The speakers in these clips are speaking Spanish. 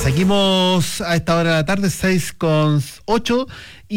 Seguimos a esta hora de la tarde, 6:08,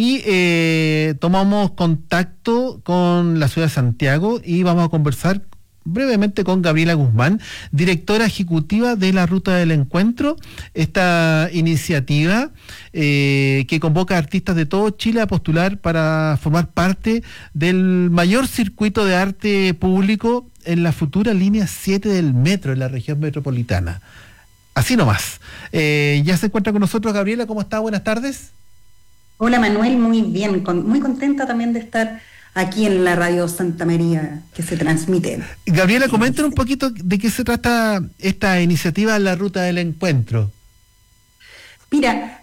y tomamos contacto con la ciudad de Santiago y vamos a conversar brevemente con Gabriela Guzmán, directora ejecutiva de la Ruta del Encuentro, esta iniciativa que convoca a artistas de todo Chile a postular para formar parte del mayor circuito de arte público en la futura línea 7 del metro en la región metropolitana. Así nomás. Ya se encuentra con nosotros Gabriela, ¿cómo está? Buenas tardes. Hola Manuel, muy bien, muy contenta también de estar aquí en la Radio Santa María que se transmite. Gabriela, coméntanos un poquito de qué se trata esta iniciativa en la Ruta del Encuentro. Mira,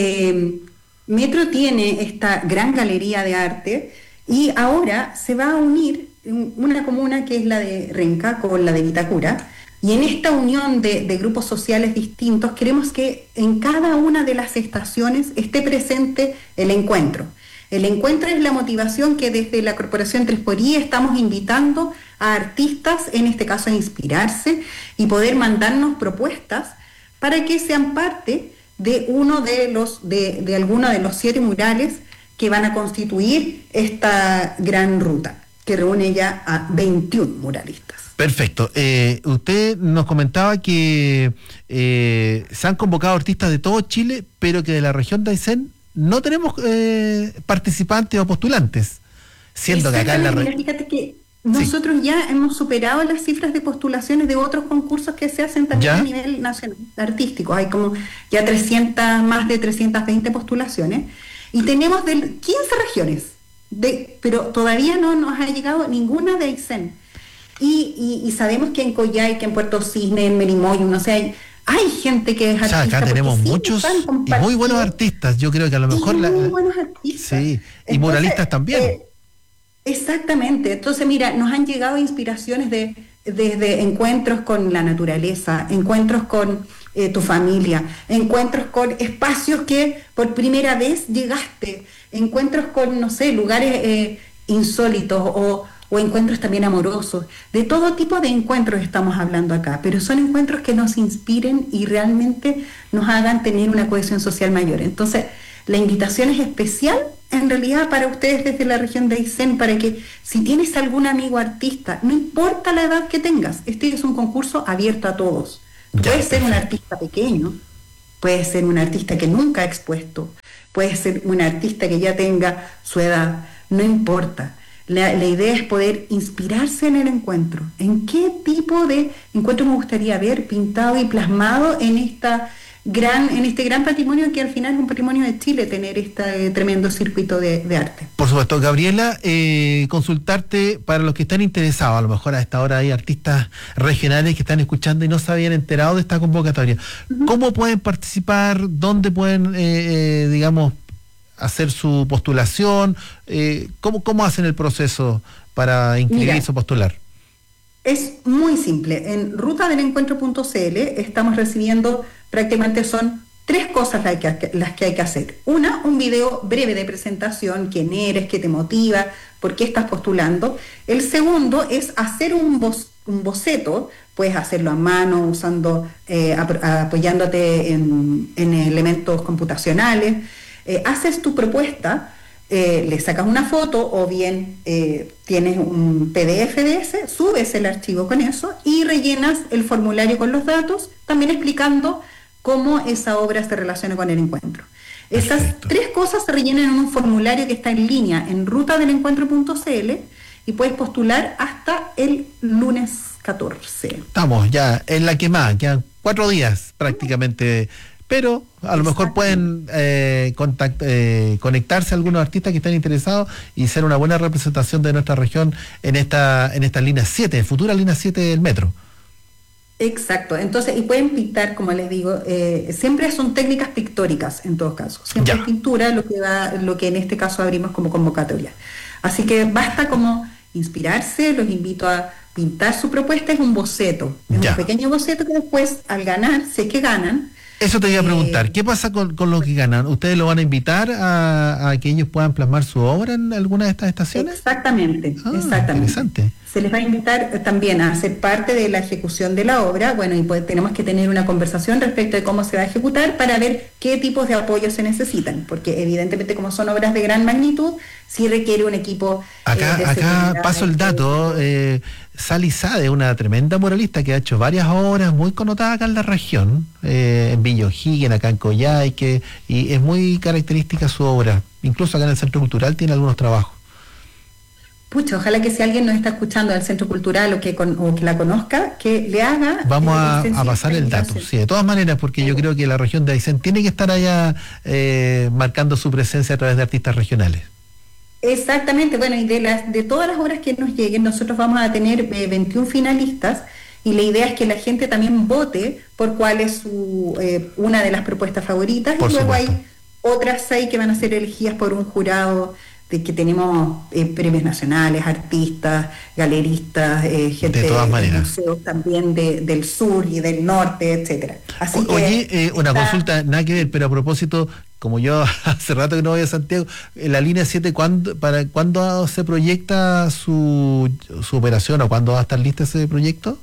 Metro tiene esta gran galería de arte y ahora se va a unir una comuna que es la de Renca con la de Vitacura. Y en esta unión de grupos sociales distintos queremos que en cada una de las estaciones esté presente el encuentro. El encuentro es la motivación que desde la Corporación 3xI estamos invitando a artistas, en este caso a inspirarse y poder mandarnos propuestas para que sean parte de uno de alguno de los 7 murales que van a constituir esta gran ruta, que reúne ya a 21 muralistas. Perfecto. Usted nos comentaba que se han convocado artistas de todo Chile, pero que de la región de Aysén no tenemos participantes o postulantes. Siendo que acá en la región... Fíjate que nosotros ya hemos superado las cifras de postulaciones de otros concursos que se hacen también a nivel nacional, artístico. Hay como ya más de 320 postulaciones. Y tenemos 15 regiones, pero todavía no nos ha llegado ninguna de Aysén. Y sabemos que en Coyhaique, en Puerto Cisne, en Merimoyo, no sé, hay gente que es artista. O sea, acá tenemos muchos y muy buenos artistas. Yo creo que a lo mejor... muy buenos artistas. Sí, y muralistas también. Exactamente. Entonces, mira, nos han llegado inspiraciones desde encuentros con la naturaleza, encuentros con tu familia, encuentros con espacios que por primera vez llegaste, encuentros con, no sé, lugares insólitos o encuentros también amorosos. De todo tipo de encuentros estamos hablando acá, pero son encuentros que nos inspiren y realmente nos hagan tener una cohesión social mayor. Entonces, la invitación es especial, en realidad, para ustedes desde la región de Aysén, para que si tienes algún amigo artista, no importa la edad que tengas, este es un concurso abierto a todos. Puedes ser un artista pequeño, puedes ser un artista que nunca ha expuesto, puedes ser un artista que ya tenga su edad, no importa. La idea es poder inspirarse en el encuentro. ¿En qué tipo de encuentro me gustaría ver pintado y plasmado en este gran patrimonio que al final es un patrimonio de Chile, tener este tremendo circuito de arte? Por supuesto, Gabriela, consultarte para los que están interesados, a lo mejor a esta hora hay artistas regionales que están escuchando y no se habían enterado de esta convocatoria. Uh-huh. ¿Cómo pueden participar? ¿Dónde pueden, digamos, hacer su postulación? ¿Cómo hacen el proceso para inscribirse o postular? Es muy simple. En rutadelencuentro.cl estamos recibiendo, prácticamente son 3 cosas las que hay que hacer. Una, un video breve de presentación, quién eres, qué te motiva, por qué estás postulando. El segundo es hacer un boceto, puedes hacerlo a mano, usando, apoyándote en elementos computacionales. Haces tu propuesta, le sacas una foto o bien tienes un PDF de ese, subes el archivo con eso y rellenas el formulario con los datos, también explicando cómo esa obra se relaciona con el encuentro. Esas Perfecto. 3 cosas se rellenan en un formulario que está en línea en rutadelencuentro.cl y puedes postular hasta el lunes 14. Estamos ya en la quemada, quedan 4 días prácticamente. Pero a lo mejor pueden conectarse a algunos artistas que están interesados y ser una buena representación de nuestra región en esta línea 7, futura línea 7 del metro. Exacto, entonces, y pueden pintar, como les digo, siempre son técnicas pictóricas en todo caso, siempre es pintura lo que en este caso abrimos como convocatoria. Así que basta como inspirarse, los invito a pintar su propuesta, es un boceto, es un pequeño boceto que después al ganar, si es que ganan, Eso te iba a preguntar, ¿qué pasa con los que ganan? ¿Ustedes lo van a invitar a que ellos puedan plasmar su obra en alguna de estas estaciones? Exactamente, exactamente. Interesante. se les va a invitar también a ser parte de la ejecución de la obra, bueno, y pues tenemos que tener una conversación respecto de cómo se va a ejecutar para ver qué tipos de apoyo se necesitan, porque evidentemente como son obras de gran magnitud, sí requiere un equipo Acá paso el dato, Sally Sade, una tremenda muralista que ha hecho varias obras muy connotadas acá en la región, en Villa O'Higgins, acá en Coyhaique, y es muy característica su obra, incluso acá en el Centro Cultural tiene algunos trabajos. Pucha, ojalá que si alguien nos está escuchando del Centro Cultural o que la conozca, que le haga... Vamos a pasar el dato, sí, de todas maneras, porque yo creo que la región de Aysén tiene que estar allá marcando su presencia a través de artistas regionales. Exactamente, bueno, y de todas las obras que nos lleguen, nosotros vamos a tener 21 finalistas, y la idea es que la gente también vote por cuál es una de las propuestas favoritas, Por y luego supuesto. hay otras 6 que van a ser elegidas por un jurado de que tenemos premios nacionales, artistas, galeristas, gente De todas de maneras. museos también del sur y del norte, etcétera. Así Oye, una consulta, nada que ver, pero a propósito, como yo hace rato que no voy a Santiago, la línea 7, ¿para cuándo se proyecta su operación o cuándo va a estar lista ese proyecto?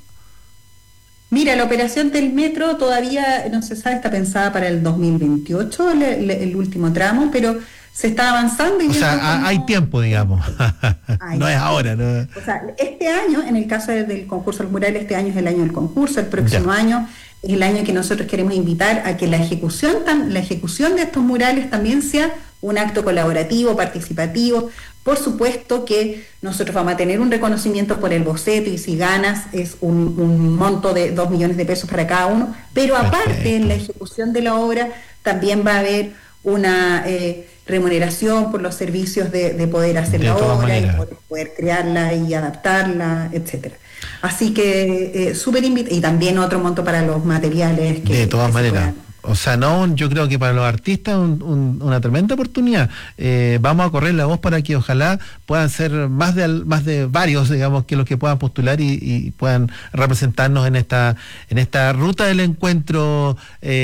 Mira, la operación del metro todavía no se sabe, está pensada para el 2028, el último tramo, pero se está avanzando. Y O sea, hay tiempo, digamos. No es ahora, ¿no? O sea, este año, en el caso del concurso del mural, este año es el año del concurso, el próximo año es el año que nosotros queremos invitar a que la ejecución de estos murales también sea un acto colaborativo, participativo. Por supuesto que nosotros vamos a tener un reconocimiento por el boceto, y si ganas es un monto de 2 millones de pesos para cada uno, pero aparte en la ejecución de la obra también va a haber una remuneración por los servicios de poder hacer la obra y poder crearla y adaptarla, etcétera. Así que súper y también otro monto para los materiales que de todas maneras. O sea, no, yo creo que para los artistas una tremenda oportunidad. Vamos a correr la voz para que ojalá puedan ser más de varios, digamos, que los que puedan postular y puedan representarnos en esta ruta del encuentro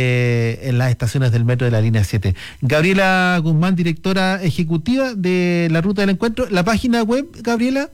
en las estaciones del metro de la línea 7. Gabriela Guzmán, directora ejecutiva de la ruta del encuentro. La página web, Gabriela,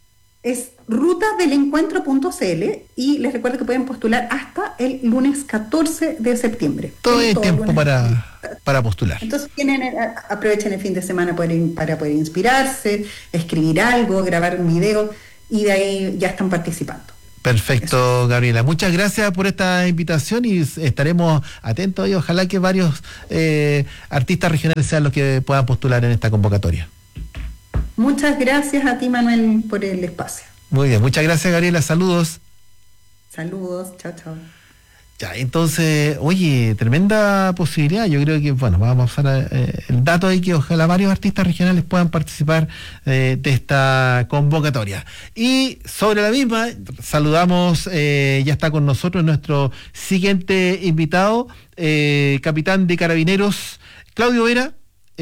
es rutadelencuentro.cl, y les recuerdo que pueden postular hasta el lunes 14 de septiembre. Todo el tiempo para postular. Entonces aprovechen el fin de semana para poder inspirarse, escribir algo, grabar un video, y de ahí ya están participando. Perfecto, Gabriela. Muchas gracias por esta invitación y estaremos atentos y ojalá que varios artistas regionales sean los que puedan postular en esta convocatoria. Muchas gracias a ti, Manuel, por el espacio. Muy bien, muchas gracias, Gabriela. Saludos. Saludos, chao, chao. Ya, entonces, oye, tremenda posibilidad. Yo creo que, bueno, vamos a pasar el dato ahí que ojalá varios artistas regionales puedan participar de esta convocatoria. Y sobre la misma, saludamos, ya está con nosotros nuestro siguiente invitado, capitán de Carabineros, Claudio Vera,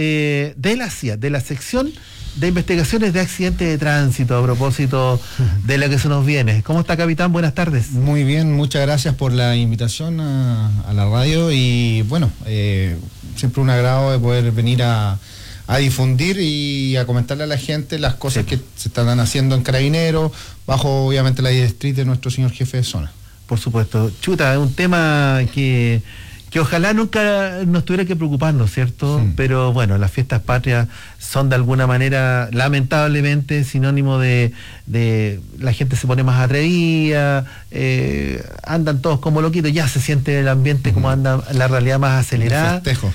de la CIA, de la sección de investigaciones de accidentes de tránsito, a propósito de lo que se nos viene. ¿Cómo está, capitán? Buenas tardes. Muy bien, muchas gracias por la invitación a la radio, y bueno, siempre un agrado de poder venir a difundir y a comentarle a la gente las cosas que se están haciendo en Carabineros, bajo obviamente la directriz de nuestro señor jefe de zona. Por supuesto. Chuta, es un tema que ojalá nunca nos tuviera que preocuparnos, ¿cierto? Sí. Pero bueno, las fiestas patrias son de alguna manera, lamentablemente, sinónimo de la gente se pone más atrevida, andan todos como loquitos, ya se siente el ambiente como anda la realidad más acelerada. Festejo.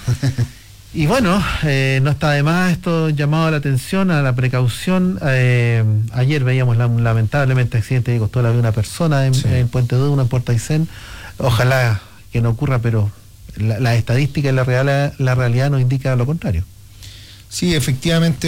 Y bueno, no está de más esto llamado a la atención, a la precaución. Ayer veíamos lamentablemente accidente que costó la vida de una persona en Puente Deuno, en Puerto Aysén. Ojalá que no ocurra, pero la estadística y la realidad nos indica lo contrario. Sí, efectivamente,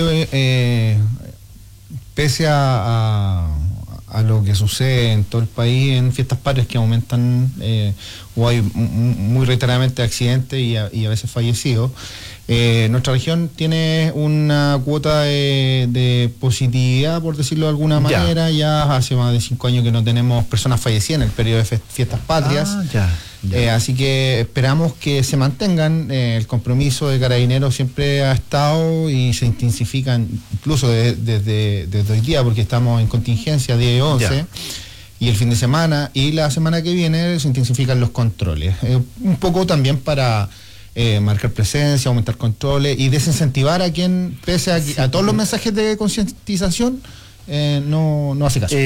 pese a lo que sucede en todo el país en fiestas patrias que aumentan, o hay muy reiteradamente accidentes y a veces fallecidos, nuestra región tiene una cuota de positividad, por decirlo de alguna manera. Ya hace más de 5 años que no tenemos personas fallecidas en el periodo de fiestas patrias. Así que esperamos que se mantengan. El compromiso de Carabineros siempre ha estado y se intensifican incluso desde hoy día, porque estamos en contingencia 10 y 11. Y el fin de semana y la semana que viene se intensifican los controles. Un poco también para marcar presencia, aumentar controles y desincentivar a quien, pese a todos los mensajes de concientización, no hace caso.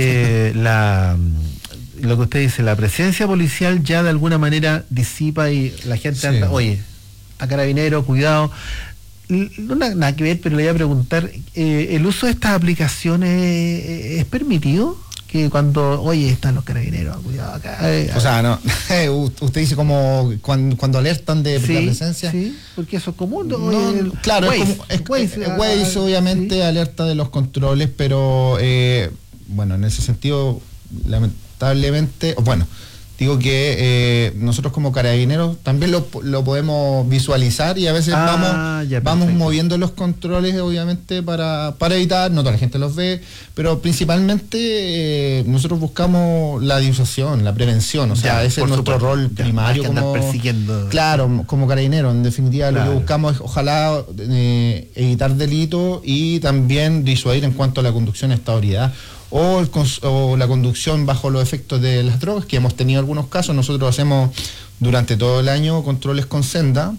Lo que usted dice, la presencia policial ya de alguna manera disipa y la gente anda, oye, a Carabineros, cuidado. Nada que ver, pero le voy a preguntar, ¿el uso de estas aplicaciones es permitido? Que cuando, oye, están los Carabineros, cuidado acá. O sea, no, usted dice como cuando alertan de la presencia. Sí, porque eso es común. Claro, Waze obviamente alerta de los controles, pero bueno, en ese sentido, lamentablemente, digo que nosotros como Carabineros también lo podemos visualizar y a veces vamos moviendo los controles, obviamente, para evitar, no toda la gente los ve, pero principalmente nosotros buscamos la disuasión, la prevención, o sea, ese es nuestro rol primario como persiguiendo. Claro, como Carabineros, en definitiva, lo que buscamos es ojalá evitar delitos y también disuadir en cuanto a la conducción a esta ebriedad. O la conducción bajo los efectos de las drogas, que hemos tenido algunos casos. Nosotros hacemos durante todo el año controles con senda,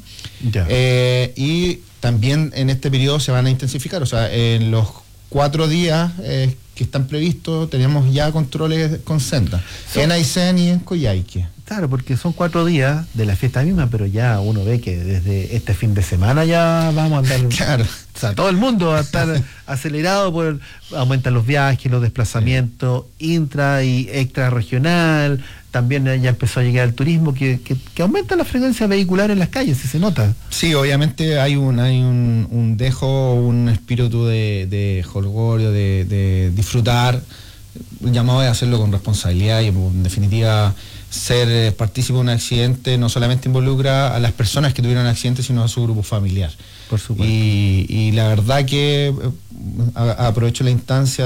y también en este periodo se van a intensificar, o sea, en los 4 días que están previstos tenemos ya controles con senda, en Aysén y en Coyhaique. Claro, porque son 4 días de la fiesta misma, pero ya uno ve que desde este fin de semana ya vamos a andar. Claro. O sea, todo el mundo va a estar acelerado aumentan los viajes, los desplazamientos intra y extra regional. También ya empezó a llegar el turismo que aumenta la frecuencia vehicular en las calles, si se nota. Sí, obviamente hay un dejo, un espíritu de jolgorio, de disfrutar. El llamado es hacerlo con responsabilidad y en definitiva ser partícipe de un accidente no solamente involucra a las personas que tuvieron accidentes, sino a su grupo familiar. Por supuesto. Y la verdad que aprovecho la instancia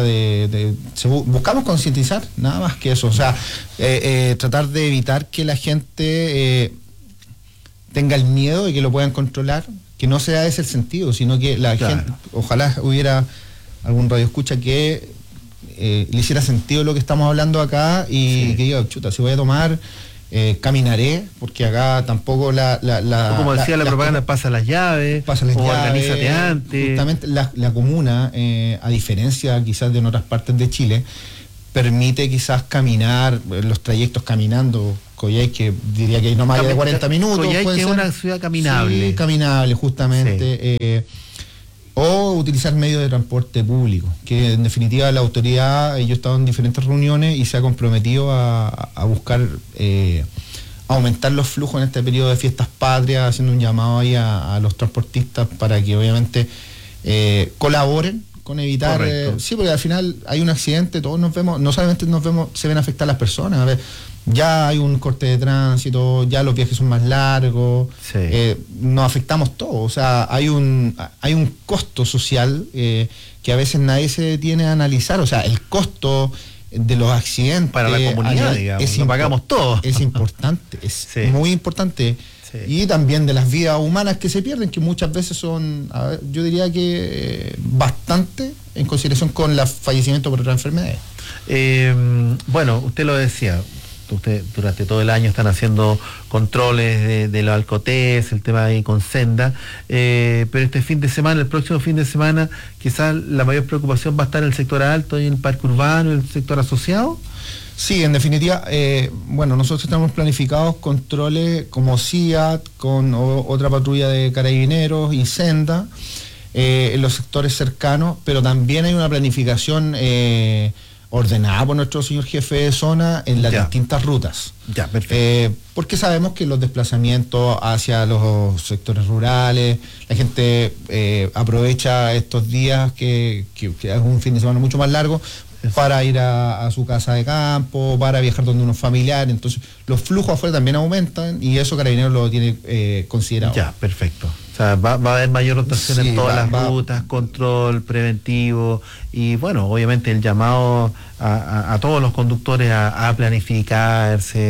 buscamos concientizar, nada más que eso, o sea, tratar de evitar que la gente tenga el miedo y que lo puedan controlar, que no sea ese el sentido, sino que la gente, ojalá hubiera algún radioescucha que le hiciera sentido lo que estamos hablando acá y que diga, chuta, si voy a tomar, caminaré, porque acá tampoco como decía la propaganda, pasa las llaves, organízate antes. Justamente la comuna, a diferencia quizás de en otras partes de Chile, permite quizás caminar, los trayectos caminando. Coyhaique, que diría que hay no más de 40 minutos. Coyhaique es una ciudad caminable. Sí, caminable, justamente. Sí. O utilizar medios de transporte público, que en definitiva la autoridad, yo he estado en diferentes reuniones y se ha comprometido a buscar aumentar los flujos en este periodo de fiestas patrias, haciendo un llamado ahí a los transportistas para que obviamente colaboren con evitar, sí, porque al final hay un accidente, todos nos vemos, no solamente nos vemos, se ven afectadas las personas, a ver, ya hay un corte de tránsito, ya los viajes son más largos, nos afectamos todos, o sea, hay un costo social que a veces nadie se detiene a analizar, o sea, el costo de los accidentes para la comunidad, digamos, lo pagamos todos. Es importante, es muy importante. Y también de las vidas humanas que se pierden, que muchas veces son, yo diría que bastante en consideración con el fallecimiento por otras enfermedades. Bueno, usted lo decía, usted durante todo el año están haciendo controles de los alcotés, el tema ahí con senda, pero este fin de semana, el próximo fin de semana, quizás la mayor preocupación va a estar en el sector alto y en el parque urbano, el sector asociado. Sí, en definitiva, bueno, nosotros tenemos planificados controles como CIAT, con otra patrulla de Carabineros y Senda, en los sectores cercanos, pero también hay una planificación ordenada por nuestro señor jefe de zona en las distintas rutas. Ya, perfecto. Porque sabemos que los desplazamientos hacia los sectores rurales, la gente aprovecha estos días que es un fin de semana mucho más largo, para ir a su casa de campo, para viajar donde unos familiares, entonces los flujos afuera también aumentan y eso Carabineros lo tiene considerado. Ya, perfecto. O sea, va a haber mayor rotación en todas las rutas, control preventivo y bueno, obviamente el llamado a todos los conductores a planificarse,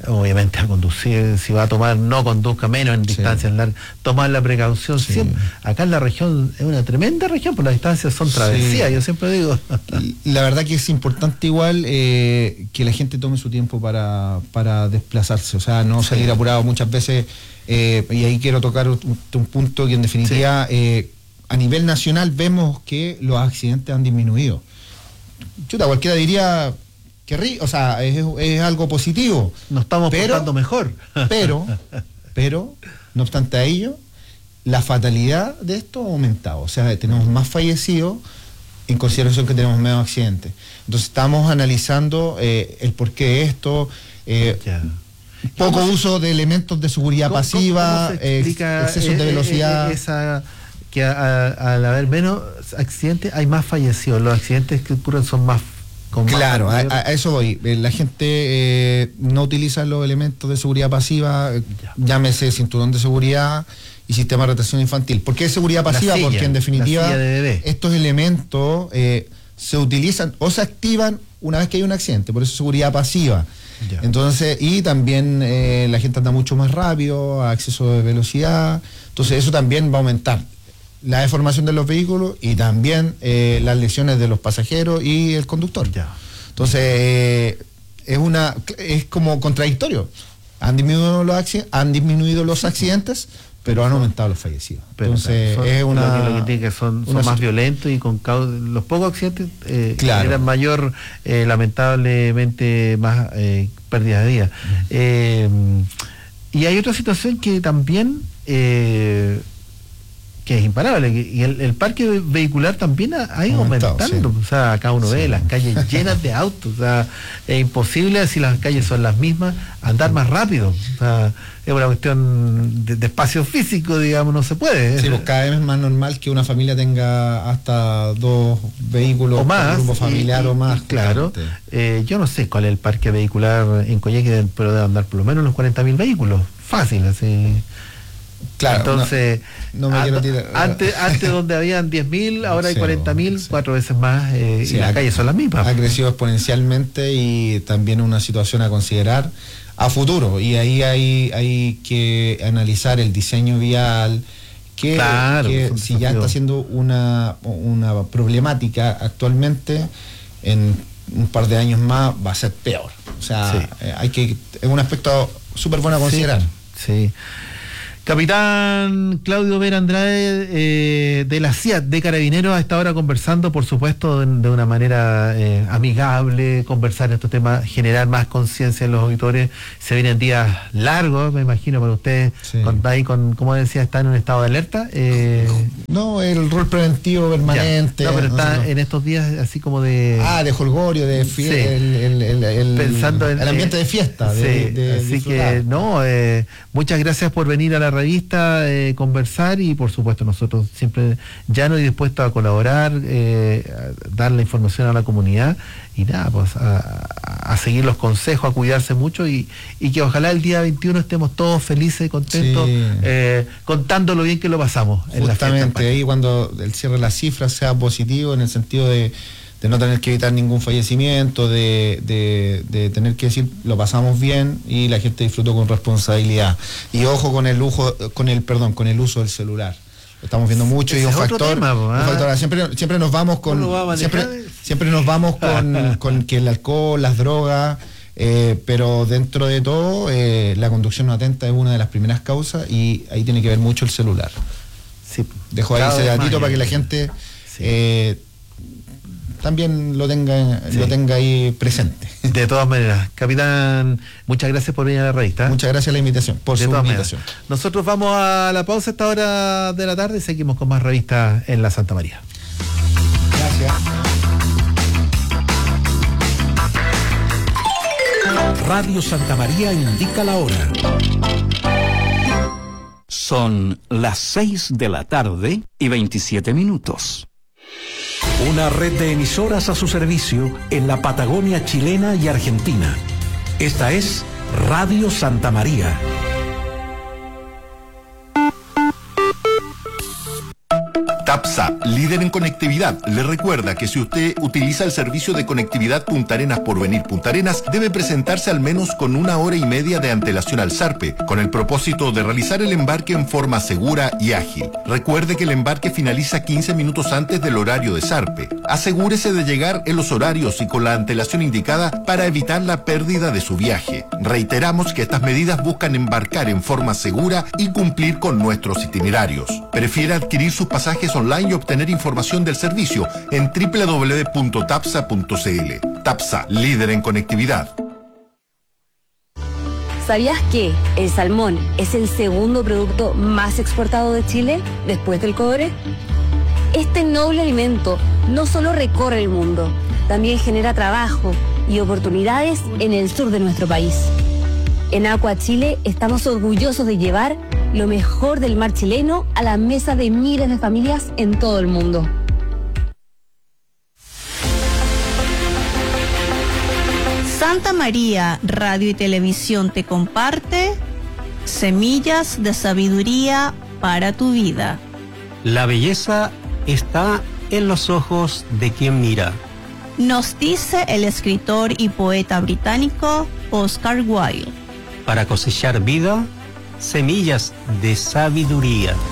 obviamente a conducir, si va a tomar, no conduzca, menos en distancias largas, tomar la precaución siempre. Acá en la región es una tremenda región, por las distancias son travesías, yo siempre digo. La verdad que es importante igual que la gente tome su tiempo para desplazarse, o sea, no salir apurado muchas veces, y ahí quiero tocar un punto que en definitiva a nivel nacional vemos que los accidentes han disminuido. Chuta, cualquiera diría que o sea, es algo positivo. Nos estamos portando mejor. Pero, no obstante a ello, la fatalidad de esto ha aumentado. O sea, tenemos más fallecidos en consideración que tenemos menos accidentes. Entonces estamos analizando el porqué de esto, poco uso de elementos de seguridad pasiva, excesos de velocidad. Que al haber menos accidentes hay más fallecidos. Los accidentes que ocurren son más... Claro, a eso voy. La gente no utiliza los elementos de seguridad pasiva, llámese cinturón de seguridad y sistema de retención infantil. ¿Por qué seguridad pasiva? Porque en definitiva estos elementos se utilizan o se activan una vez que hay un accidente, por eso seguridad pasiva. Entonces, y también la gente anda mucho más rápido, a exceso de velocidad, entonces eso también va a aumentar la deformación de los vehículos y también las lesiones de los pasajeros y el conductor. Entonces es como contradictorio. Han disminuido los accidentes, pero han aumentado los fallecidos. Entonces es lo que son más violentos y con los pocos accidentes generan mayor, lamentablemente, más pérdidas de vida. Y hay otra situación que también que es imparable, y el parque vehicular también ha ido aumentando. O sea, acá uno ve las calles llenas de autos. O sea, es imposible, si las calles son las mismas, andar más rápido. O sea, es una cuestión de espacio físico, digamos, no se puede. Sí, pues cada vez es más normal que una familia tenga hasta 2 vehículos o más, un grupo familiar o más. Claro, yo no sé cuál es el parque vehicular en Coyhaique, pero debe andar por lo menos unos 40.000 vehículos, fácil, así. Claro, entonces, no me quiero tirar. Antes donde habían 10.000, ahora hay 40.000, 4 veces más, y las calles son las mismas. Ha crecido exponencialmente y también una situación a considerar a futuro, y ahí hay que analizar el diseño vial, que si ya está siendo una problemática actualmente, en un par de años más va a ser peor. O sea, es un aspecto súper bueno a considerar. Sí. Capitán Claudio Vera Andrade, de la CIAT de Carabineros, a esta hora conversando, por supuesto, de una manera amigable, conversar en estos temas, generar más conciencia en los auditores. Se vienen días largos, me imagino, para ustedes. Como decía, están en un estado de alerta. No, el rol preventivo permanente. No, pero está en estos días así como de... de jolgorio, de fiesta, pensando en el ambiente de fiesta. Así disfrutar. Que, muchas gracias por venir a la revista, conversar, y por supuesto nosotros siempre llanos y dispuestos a colaborar, dar la información a la comunidad, y nada, pues a seguir los consejos, a cuidarse mucho, y que ojalá el día 21 estemos todos felices y contentos, contando lo bien que lo pasamos. Justamente ahí, cuando el cierre de las cifras sea positivo, en el sentido de no tener que evitar ningún fallecimiento, de tener que decir lo pasamos bien y la gente disfrutó con responsabilidad. Y ojo con el uso del celular. Lo estamos viendo mucho, y un factor. Siempre nos vamos con siempre nos vamos con que el alcohol, las drogas, pero dentro de todo la conducción no atenta es una de las primeras causas, y ahí tiene que ver mucho el celular. Dejo ahí ese datito para que la gente también lo tenga ahí presente. De todas maneras, capitán, muchas gracias por venir a la revista. Muchas gracias a la invitación, por su invitación. Nosotros vamos a la pausa a esta hora de la tarde y seguimos con más revistas en la Santa María. Gracias. Radio Santa María indica la hora. Son las 6:27 PM. Una red de emisoras a su servicio en la Patagonia chilena y argentina. Esta es Radio Santa María. TAPSA, líder en conectividad, le recuerda que si usted utiliza el servicio de conectividad Punta Arenas por venir Punta Arenas, debe presentarse al menos con 1 hora y media de antelación al Zarpe, con el propósito de realizar el embarque en forma segura y ágil. Recuerde que el embarque finaliza 15 minutos antes del horario de Zarpe. Asegúrese de llegar en los horarios y con la antelación indicada para evitar la pérdida de su viaje. Reiteramos que estas medidas buscan embarcar en forma segura y cumplir con nuestros itinerarios. Prefiere adquirir sus pasajes online y obtener información del servicio en www.tapsa.cl. TAPSA, líder en conectividad. ¿Sabías que el salmón es el segundo producto más exportado de Chile después del cobre? Este noble alimento no solo recorre el mundo, también genera trabajo y oportunidades en el sur de nuestro país. En Aqua Chile estamos orgullosos de llevar lo mejor del mar chileno a la mesa de miles de familias en todo el mundo. Santa María Radio y Televisión te comparte semillas de sabiduría para tu vida. La belleza está en los ojos de quien mira. Nos dice el escritor y poeta británico Oscar Wilde. Para cosechar vida, semillas de sabiduría.